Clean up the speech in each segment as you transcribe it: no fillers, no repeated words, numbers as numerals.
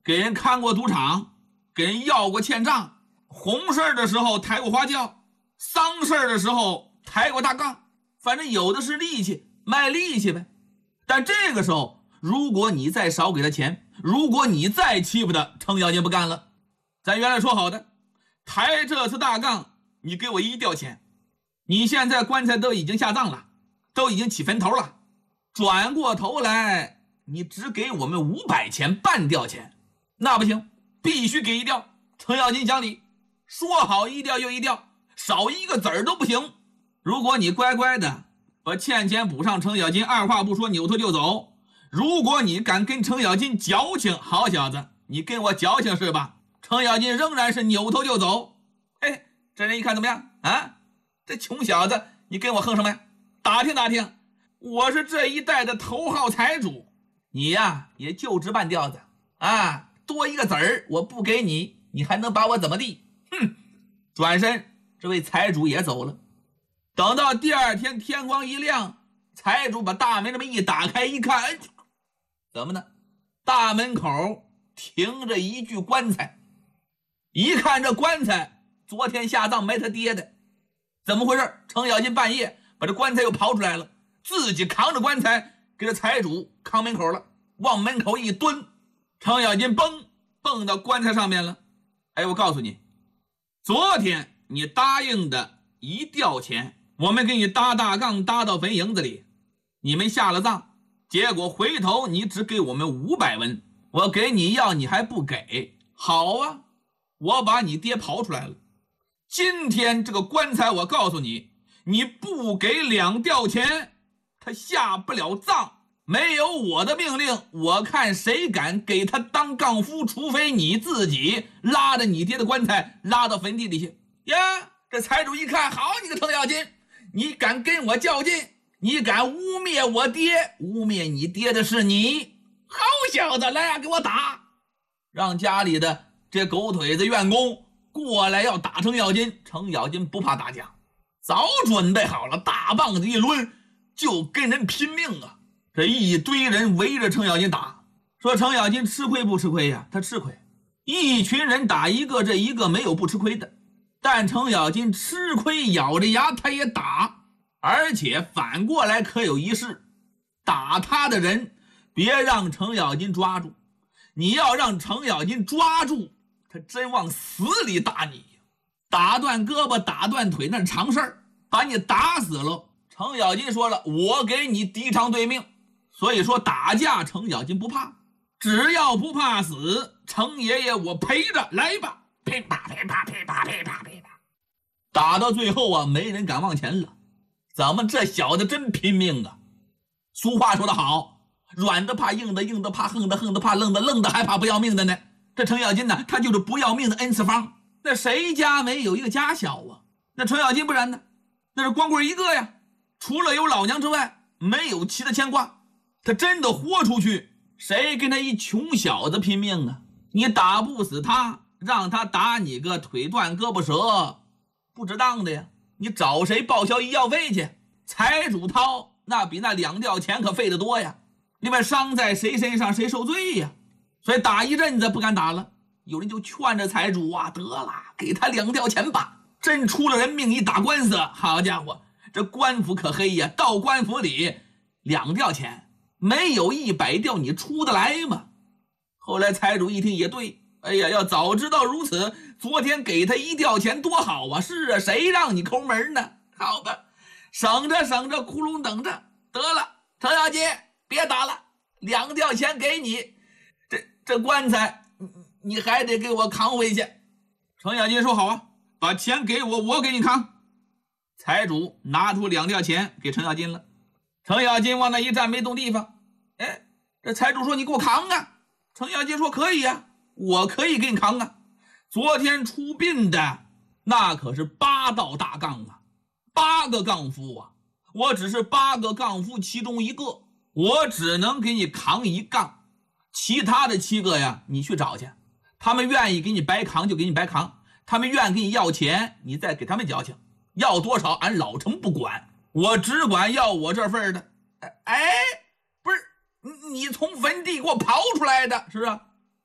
给人看过赌场，给人要过欠账，红事的时候抬过花轿，丧事的时候抬过大杠，反正有的是力气，卖力气呗。但这个时候，如果你再少给他钱，如果你再欺负他，程咬金不干了。咱原来说好的，抬这次大杠，你给我1吊钱。你现在棺材都已经下葬了，都已经起坟头了，转过头来，你只给我们500钱，半吊钱，那不行，必须给1吊。程咬金讲理，说好1吊就1吊，少一个子儿都不行。如果你乖乖的把欠钱补上，程咬金二话不说扭头就走。如果你敢跟程咬金矫情，好小子，你跟我矫情是吧？程咬金仍然是扭头就走。嘿，这人一看怎么样啊？这穷小子，你跟我横什么呀？打听打听，我是这一带的头号财主，你呀也就值半吊子啊，多一个子儿我不给你，你还能把我怎么地？哼！转身，这位财主也走了。等到第二天天光一亮，财主把大门这么一打开一看，怎么呢？大门口停着一具棺材，一看这棺材，昨天下葬埋他爹的，怎么回事？程咬金半夜把这棺材又刨出来了，自己扛着棺材给这财主扛门口了，往门口一蹲，程咬金蹦到棺材上面了。哎，我告诉你，昨天你答应的1吊钱，我们给你搭大杠搭到坟营子里，你们下了葬，结果回头你只给我们500文，我给你要你还不给。好啊，我把你爹刨出来了，今天这个棺材我告诉你，你不给2吊钱，他下不了葬。没有我的命令，我看谁敢给他当杠夫，除非你自己拉着你爹的棺材拉到坟地里去呀。这财主一看，好你个程咬金，你敢跟我较劲，你敢污蔑我爹，污蔑你爹的是你，好小子，来啊，给我打！让家里的这狗腿子院工过来要打程咬金。程咬金不怕打架，早准备好了，大棒子一抡就跟人拼命啊。这一堆人围着程咬金打，说程咬金吃亏不吃亏呀？他吃亏，一群人打一个，这一个没有不吃亏的。但程咬金吃亏，咬着牙他也打，而且反过来可有一事，打他的人别让程咬金抓住，你要让程咬金抓住，他真往死里打你，打断胳膊打断腿那是常事儿，把你打死了。程咬金说了，我给你敌偿对命。所以说打架程咬金不怕，只要不怕死，程爷爷我陪着来吧，噼啪噼啪噼啪噼啪噼啪，打到最后啊，没人敢往前了。咱们这小子真拼命啊！俗话说得好，软的怕硬的，硬的怕横的，横的怕愣的，愣的还怕不要命的呢。这程咬金呢，他就是不要命的 N 次方。那谁家没有一个家小啊？那程咬金不然呢，那是光棍一个呀，除了有老娘之外，没有其他牵挂。他真的豁出去，谁跟他一穷小子拼命啊？你打不死他，让他打你个腿断胳膊折，不值当的呀！你找谁报销医药费去？财主掏，那比那2吊钱可费得多呀！另外伤在谁身上谁受罪呀？所以打一阵子不敢打了，有人就劝着财主啊，得了，给他2吊钱吧。真出了人命一打官司，好家伙，这官府可黑呀！到官府里2吊钱。没有100吊你出得来吗？后来财主一听也对，哎呀，要早知道如此，昨天给他1吊钱多好啊！是啊，谁让你抠门呢？好吧，省着省着，窟窿等着，得了，程咬金别打了，2吊钱给你，这棺材你还得给我扛回去。程咬金说好啊，把钱给我，我给你扛。财主拿出2吊钱给程咬金了。程咬金往那一站没动地方，哎，这财主说你给我扛啊。程咬金说可以啊，我可以给你扛啊。昨天出殡的那可是8道大杠啊，8个杠夫啊，我只是8个杠夫其中一个，我只能给你扛1杠，其他的7个呀你去找去，他们愿意给你白扛就给你白扛，他们愿意给你要钱你再给他们交情，要多少俺老程不管，我只管要我这份的。哎，不是你从坟地给我刨出来的，是啊，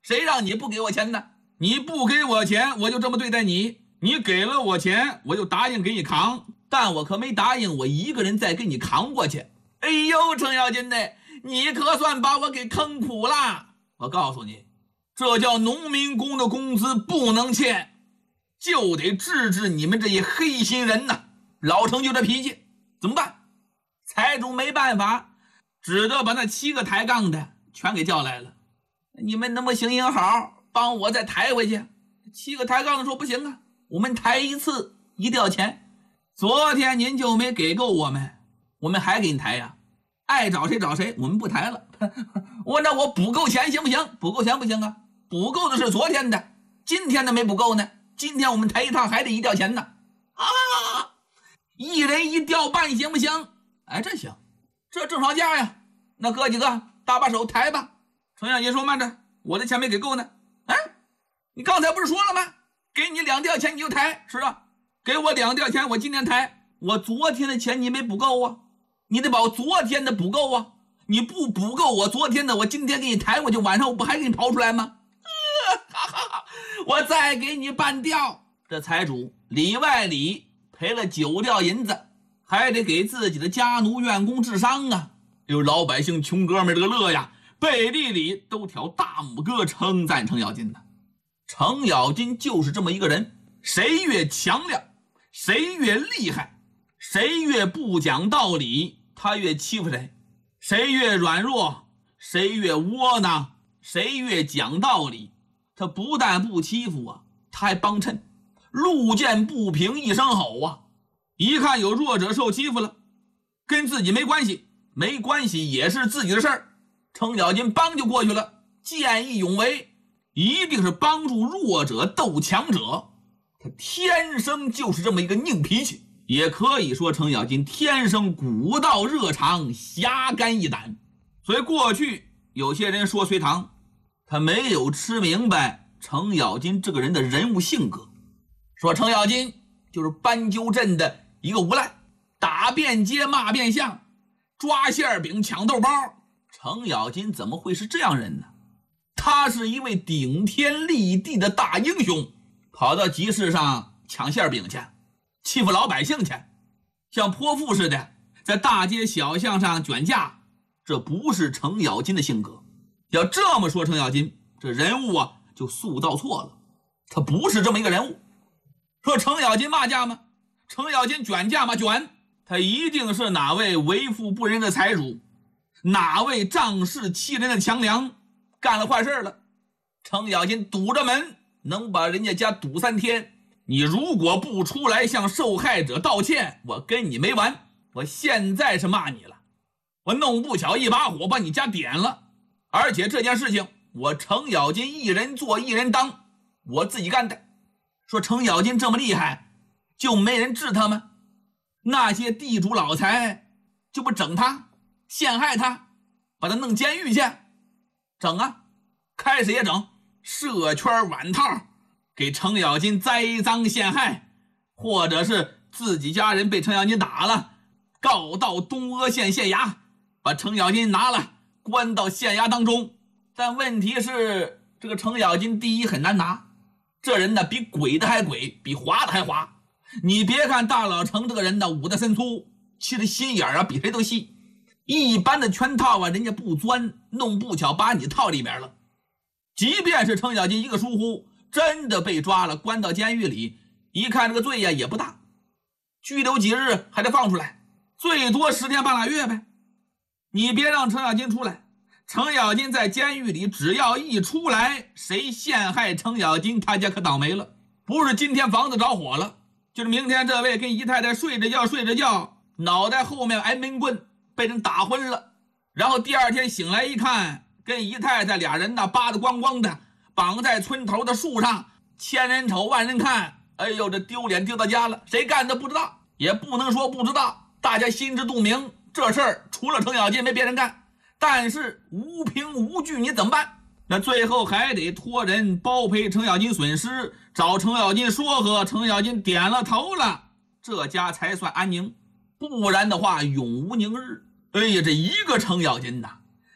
谁让你不给我钱的？你不给我钱，我就这么对待你；你给了我钱，我就答应给你扛，但我可没答应我一个人再给你扛过去。哎呦，程咬金呢，你可算把我给坑苦了。我告诉你，这叫农民工的工资不能欠，就得治治你们这些黑心人呐。老程就这脾气，怎么办？财主没办法，只得把那7个抬杠的全给叫来了。你们能不能行行好，帮我再抬回去？7个抬杠的说不行啊，我们抬一次1吊钱，昨天您就没给够我们还给你抬呀，爱找谁找谁，我们不抬了。那我补够钱行不行？补够钱不行啊，补够的是昨天的，今天的没补够呢，今天我们抬一趟还得1吊钱呢。1人1吊半行不行？哎，这行，这正常价呀。那哥几个搭把手抬吧。程咬金说慢着，我的钱没给够呢。哎，你刚才不是说了吗？给你2吊钱你就抬，是吧？给我2吊钱，我今天抬。我昨天的钱你没补够啊，你得把我昨天的补够啊。你不补够我昨天的，我今天给你抬过去，晚上我不还给你刨出来吗？我再给你半吊。这财主里外里赔了9吊银子，还得给自己的家奴员工治伤啊。有老百姓穷哥们这个乐呀，背地里都挑大拇哥称赞程咬金呢。程咬金就是这么一个人，谁越强亮，谁越厉害，谁越不讲道理，他越欺负谁；谁越软弱，谁越窝囊，谁越讲道理，他不但不欺负啊，他还帮衬。路见不平一声吼啊，一看有弱者受欺负了，跟自己没关系，没关系也是自己的事儿，程咬金帮就过去了，见义勇为，一定是帮助弱者斗强者。他天生就是这么一个硬脾气，也可以说程咬金天生古道热肠，侠肝义胆。所以过去有些人说隋唐，他没有吃明白程咬金这个人的人物性格，说程咬金就是斑鸠镇的一个无赖，打遍街骂遍巷，抓馅饼抢豆包。程咬金怎么会是这样人呢？他是一位顶天立地的大英雄，跑到集市上抢馅饼去，欺负老百姓去，像泼妇似的在大街小巷上卷架，这不是程咬金的性格。要这么说，程咬金这人物啊就塑造错了，他不是这么一个人物。说程咬金骂架吗？程咬金卷架吗？卷。他一定是哪位为富不仁的财主，哪位仗势欺人的强梁干了坏事了，程咬金堵着门能把人家家堵3天，你如果不出来向受害者道歉，我跟你没完。我现在是骂你了，我弄不巧一把火把你家点了，而且这件事情我程咬金一人做一人当，我自己干的。说程咬金这么厉害，就没人治他吗？那些地主老财就不整他，陷害他，把他弄监狱去，整啊，开始也整，设圈碗套，给程咬金栽赃陷害，或者是自己家人被程咬金打了，告到东阿县县衙，把程咬金拿了关到县衙当中。但问题是这个程咬金第一很难拿，这人呢比鬼的还鬼，比滑的还滑。你别看大老程这个人呢武的深粗，其实心眼啊比谁都细，一般的圈套啊人家不钻，弄不巧把你套里边了。即便是程咬金一个疏忽，真的被抓了关到监狱里，一看这个罪呀也不大，拘留几日还得放出来，最多10天半拉月呗。你别让程咬金出来，程咬金在监狱里只要一出来，谁陷害程咬金他家可倒霉了。不是今天房子着火了，就是明天这位跟姨太太睡着觉，脑袋后面挨闷棍被人打昏了，然后第2天醒来一看，跟姨太太俩人呢扒得光光的，绑在村头的树上，千人瞅万人看。哎呦，这丢脸丢到家了，谁干的不知道，也不能说不知道，大家心知肚明，这事儿除了程咬金没别人干。但是无凭无据你怎么办？那最后还得托人包赔程咬金损失，找程咬金说和，程咬金点了头了，这家才算安宁，不然的话永无宁日。哎呀，这一个程咬金呐，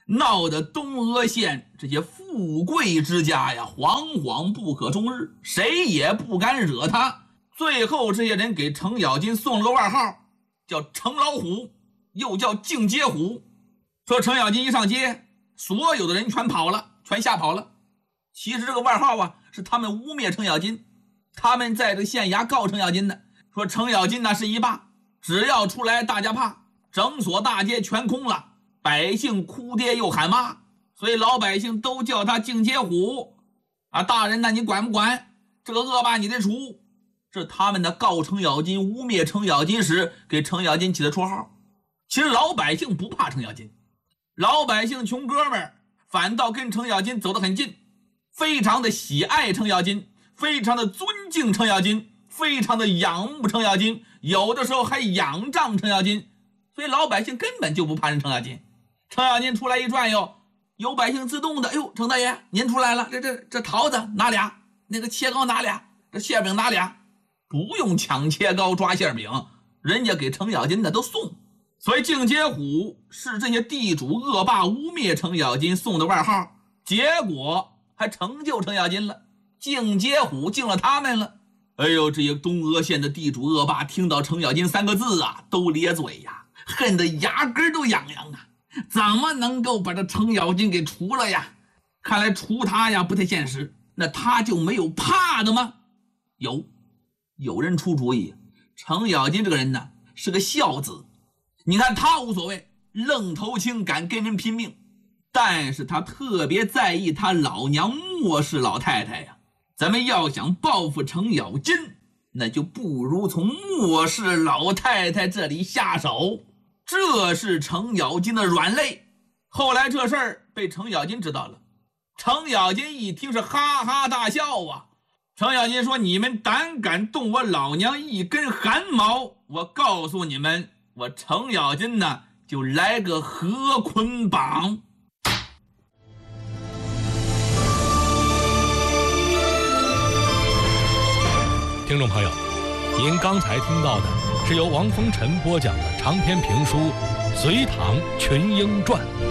闹得东阿县这些富贵之家呀，惶惶不可终日，谁也不敢惹他。最后这些人给程咬金送了个外号，叫程老虎，又叫净街虎。说程咬金一上街，所有的人全跑了，全吓跑了。其实这个外号啊，是他们污蔑程咬金，他们在这个县衙告程咬金的，说程咬金那是一霸，只要出来大家怕，整所大街全空了，百姓哭爹又喊妈，所以老百姓都叫他净街虎啊。大人，那你管不管？这个恶霸你得除。这是他们的告程咬金、污蔑程咬金时给程咬金起的绰号。其实老百姓不怕程咬金，老百姓穷哥们儿反倒跟程咬金走得很近，非常的喜爱程咬金，非常的尊敬程咬金，非常的仰慕程咬金，有的时候还仰仗程咬金。所以老百姓根本就不怕人程咬金。程咬金出来一转悠，有百姓自动的，哎呦，程大爷您出来了，这桃子拿俩，那个切糕拿俩，这馅饼拿俩，不用抢切糕抓馅饼，人家给程咬金的都送。所以净街虎是这些地主恶霸污蔑程咬金送的外号，结果还成就程咬金了，净街虎敬了他们了。哎呦，这些东阿县的地主恶霸听到程咬金3个字啊，都咧嘴呀，恨得牙根都痒痒啊！怎么能够把这程咬金给除了呀？看来除他呀不太现实，那他就没有怕的吗？有人出主意，程咬金这个人呢是个孝子，你看他无所谓，愣头青敢跟人拼命，但是他特别在意他老娘莫氏老太太呀。咱们要想报复程咬金，那就不如从莫氏老太太这里下手，这是程咬金的软肋。后来这事儿被程咬金知道了，程咬金一听是哈哈大笑啊。程咬金说，你们胆敢动我老娘一根汗毛，我告诉你们，我程咬金呢就来个合捆绑。 听众朋友，您刚才听到的是由王风尘播讲的长篇评书《隋唐群英传》。